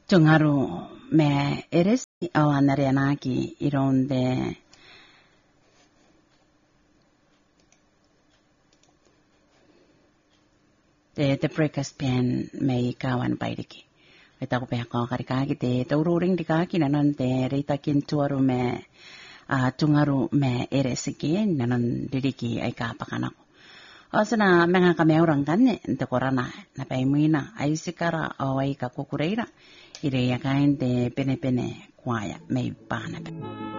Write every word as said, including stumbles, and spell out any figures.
Tungaru me eres o anarianaki ironde te te breakfast pen me kawan paidiki. Ita ko pehako karikaki te taururing dikaki nanon te reitakin tuaru me uh, tungaru me eresiki nanon didiki ay kapakanako. O sana mga kami orang kanya te korana na paimina ay sikara o ay kakukureira ire yakain te pene pene kwaya may pana.